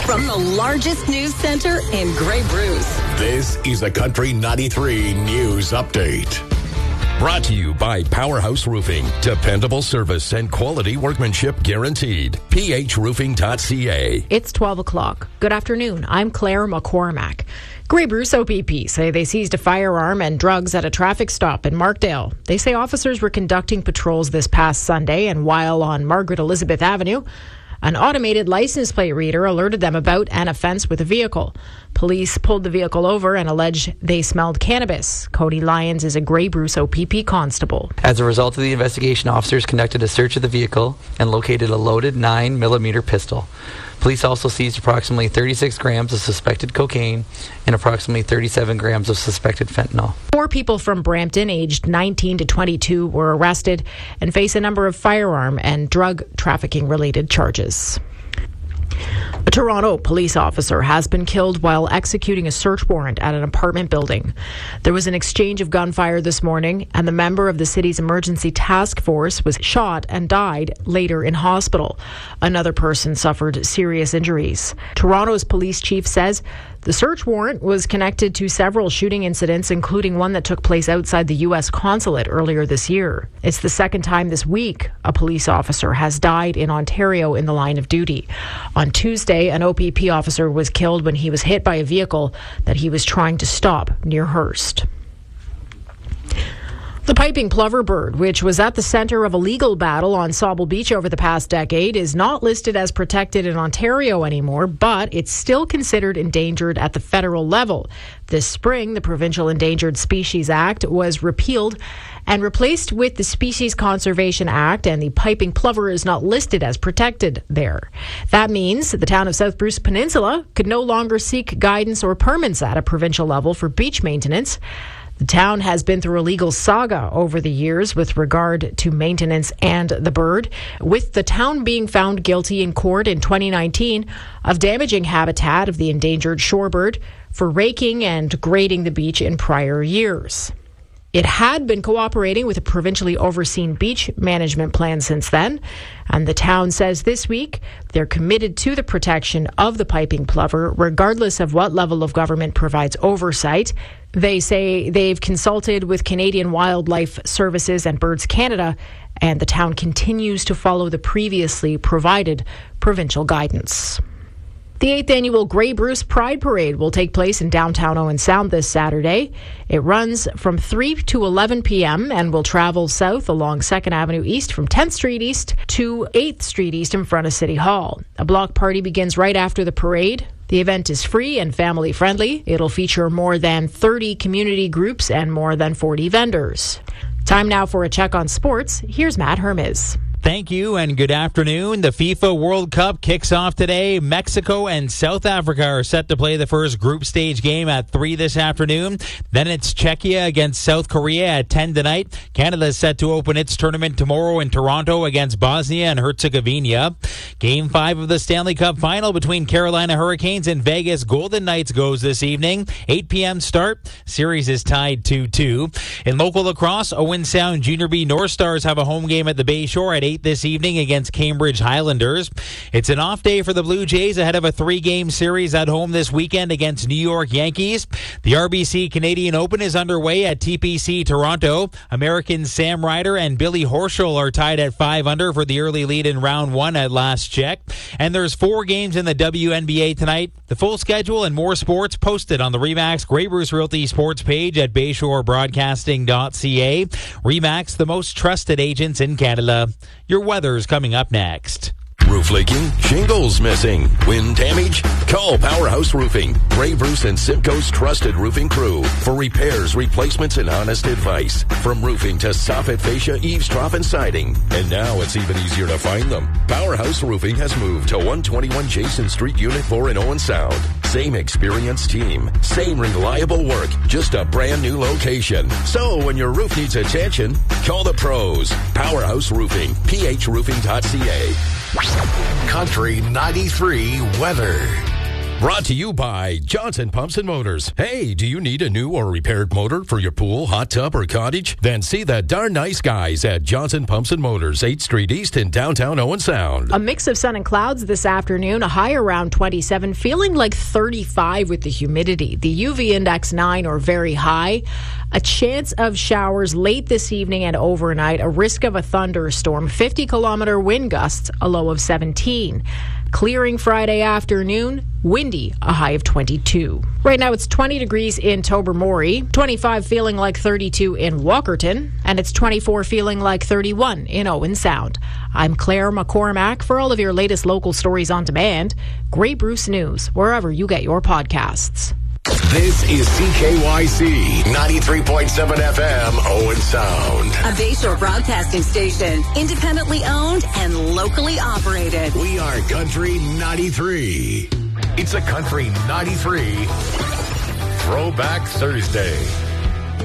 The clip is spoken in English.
from the largest news center in Grey Bruce. This is a Country 93 News Update. Brought to you by Powerhouse Roofing. Dependable service and quality workmanship guaranteed. phroofing.ca. It's 12 o'clock. Good afternoon. I'm Claire McCormack. Grey Bruce OPP say they seized a firearm and drugs at a traffic stop in Markdale. They say officers were conducting patrols this past Sunday, and while on Margaret Elizabeth Avenue, an automated license plate reader alerted them about an offense with a vehicle. Police pulled the vehicle over and alleged they smelled cannabis. Cody Lyons is a Grey Bruce OPP constable. As a result of the investigation, officers conducted a search of the vehicle and located a loaded 9mm pistol. Police also seized approximately 36 grams of suspected cocaine and approximately 37 grams of suspected fentanyl. 4 people from Brampton, aged 19 to 22, were arrested and face a number of firearm and drug trafficking-related charges. A Toronto police officer has been killed while executing a search warrant at an apartment building. There was an exchange of gunfire this morning, and the member of the city's emergency task force was shot and died later in hospital. Another person suffered serious injuries. Toronto's police chief says the search warrant was connected to several shooting incidents, including one that took place outside the U.S. consulate earlier this year. It's the second time this week a police officer has died in Ontario in the line of duty. On Tuesday, an OPP officer was killed when he was hit by a vehicle that he was trying to stop near Hearst. The piping plover bird, which was at the center of a legal battle on Sauble Beach over the past decade, is not listed as protected in Ontario anymore, but it's still considered endangered at the federal level. This spring, the Provincial Endangered Species Act was repealed and replaced with the Species Conservation Act, and the piping plover is not listed as protected there. That means the town of South Bruce Peninsula could no longer seek guidance or permits at a provincial level for beach maintenance. The town has been through a legal saga over the years with regard to maintenance and the bird, with the town being found guilty in court in 2019 of damaging habitat of the endangered shorebird for raking and grading the beach in prior years. It had been cooperating with a provincially overseen beach management plan since then, and the town says this week they're committed to the protection of the piping plover, regardless of what level of government provides oversight. They say they've consulted with Canadian Wildlife Services and Birds Canada, and the town continues to follow the previously provided provincial guidance. The 8th annual Grey Bruce Pride Parade will take place in downtown Owen Sound this Saturday. It runs from 3 to 11 p.m. and will travel south along 2nd Avenue East from 10th Street East to 8th Street East in front of City Hall. A block party begins right after the parade. The event is free and family-friendly. It'll feature more than 30 community groups and more than 40 vendors. Time now for a check on sports. Here's Matt Hermes. Thank you and good afternoon. The FIFA World Cup kicks off today. Mexico and South Africa are set to play the first group stage game at 3 this afternoon. Then it's Czechia against South Korea at 10 tonight. Canada is set to open its tournament tomorrow in Toronto against Bosnia and Herzegovina. Game 5 of the Stanley Cup final between Carolina Hurricanes and Vegas Golden Knights goes this evening. 8 p.m. start. Series is tied 2-2. In local lacrosse, Owen Sound Junior B North Stars have a home game at the Bay Shore at 8 this evening against Cambridge Highlanders. It's an off day for the Blue Jays ahead of a 3-game series at home this weekend against New York Yankees. The RBC Canadian Open is underway at TPC Toronto. Americans Sam Ryder and Billy Horschel are tied at 5 under for the early lead in round 1 at last check. And there's 4 games in the WNBA tonight. The full schedule and more sports posted on the RE/MAX Grey Bruce Realty sports page at bayshorebroadcasting.ca. RE/MAX, the most trusted agents in Canada. Your weather's coming up next. Roof leaking? Shingles missing? Wind damage? Call Powerhouse Roofing. Grey Bruce and Simcoe's trusted roofing crew for repairs, replacements, and honest advice. From roofing to soffit, fascia, eaves, trough, and siding. And now it's even easier to find them. Powerhouse Roofing has moved to 121 Jason Street, Unit 4 in Owen Sound. Same experienced team. Same reliable work. Just a brand new location. So when your roof needs attention, call the pros. Powerhouse Roofing. phroofing.ca. Country 93 weather. Brought to you by Johnson Pumps and Motors. Hey, do you need a new or repaired motor for your pool, hot tub, or cottage? Then see the darn nice guys at Johnson Pumps and Motors, 8th Street East in downtown Owen Sound. A mix of sun and clouds this afternoon, a high around 27, feeling like 35 with the humidity. The UV index 9 or very high. A chance of showers late this evening and overnight. A risk of a thunderstorm. 50-kilometer wind gusts, a low of 17. Clearing Friday afternoon, windy, a high of 22. Right now it's 20 degrees in Tobermory, 25 feeling like 32 in Walkerton, and it's 24 feeling like 31 in Owen Sound. I'm Claire McCormack. For all of your latest local stories on demand, Grey Bruce News, wherever you get your podcasts. This is CKYC 93.7 FM Owen Sound. A Bayshore broadcasting station, independently owned and locally operated. We are Country 93. It's a Country 93 Throwback Thursday.